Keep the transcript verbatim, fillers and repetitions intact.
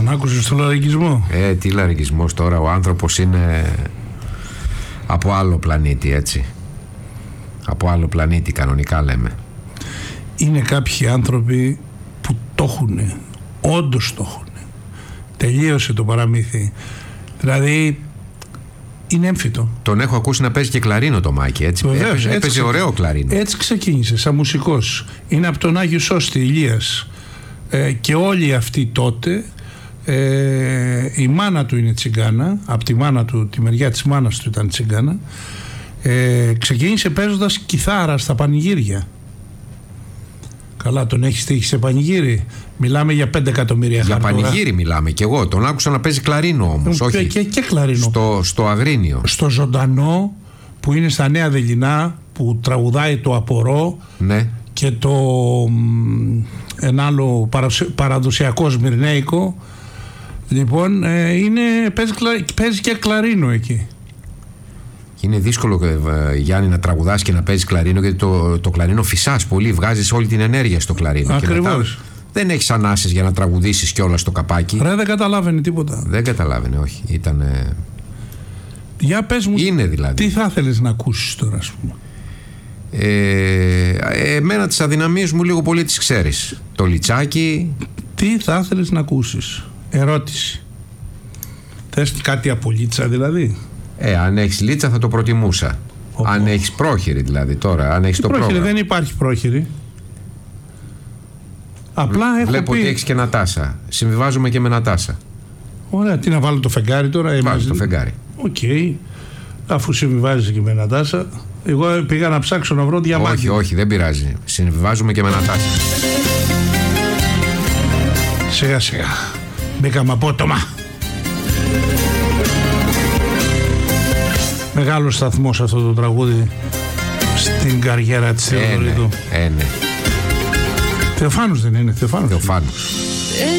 άκουσες στο λαρικισμό? Ε, τι λαρικισμός τώρα, ο άνθρωπος είναι από άλλο πλανήτη, έτσι. Από άλλο πλανήτη κανονικά λέμε. Είναι κάποιοι άνθρωποι που το έχουνε, όντως το έχουνε. Τελείωσε το παραμύθι. Δηλαδή είναι έμφυτο. Τον έχω ακούσει να παίζει και κλαρίνο το Μάκη, έτσι. Βεβαίως, έπαιζε, έτσι έπαιζε ωραίο κλαρίνο. Έτσι ξεκίνησε σαν μουσικός. Είναι από τον Άγιο Σώστη Ηλίας. Ε, και όλοι αυτοί τότε, ε, η μάνα του είναι τσιγκάνα, από τη μάνα του, τη μεριά της μάνας του ήταν τσιγκάνα. Ε, ξεκίνησε παίζοντας κιθάρα στα πανηγύρια. Καλά, τον έχει τύχει σε πανηγύρι? Μιλάμε για πέντε εκατομμύρια Για χαρτόρα. πανηγύρι μιλάμε κι εγώ. Τον άκουσα να παίζει κλαρίνο όμως. Όχι. Και, και κλαρίνο. Στο, στο Αγρίνιο. Στο Ζωντανό που είναι στα Νέα Δελινά, που τραγουδάει το Απορώ. Ναι. Και το ένα άλλο παραδοσιακό σμυρνέικο. Λοιπόν, ε, είναι, παίζει, παίζει και κλαρίνο εκεί. Είναι δύσκολο, ε, Γιάννη, να τραγουδάς και να παίζεις κλαρίνο, γιατί το, το κλαρίνο φυσάς πολύ, βγάζεις όλη την ενέργεια στο κλαρίνο. Ακριβώς. Δεν έχεις ανάσες για να τραγουδήσεις κιόλας το καπάκι. Ρε, δεν καταλάβαινε τίποτα. Δεν καταλάβαινε, όχι. Ήτανε... Για πες μου, είναι δηλαδή. Τι θα ήθελες να ακούσεις τώρα, ας πούμε? Ε, εμένα τις αδυναμίες μου λίγο πολύ τις ξέρεις. Το λιτσάκι. Τι θα ήθελες να ακούσεις? Ερώτηση. Θες κάτι από λίτσα δηλαδή? Ε, αν έχεις λίτσα θα το προτιμούσα. Oh, αν oh. έχεις πρόχειρη δηλαδή τώρα, αν έχεις το πρόχειρη, πρόγραμμα. δεν υπάρχει πρόχειρη. Απλά έχω Βλέπω πει... ότι έχεις και Νατάσα. Συμβιβάζουμε και με Νατάσα. Ωραία, τι να βάλω το φεγγάρι τώρα? Βάζω το φεγγάρι. Οκ. Okay. Αφού συμβιβάζεις και με Νατάσα. Εγώ πήγα να ψάξω να βρω διαμάντι. Όχι, όχι, δεν πειράζει. Συμβιβάζουμε και με Νατάσα. Σιγά σιγά. Μπήκαμε απότομα. Μεγάλος σταθμός αυτό το τραγούδι στην καριέρα της Θεοδωρίδου. Ε, ναι. Θεοφάνους δεν είναι? Θεοφάνους. Θεοφάνους.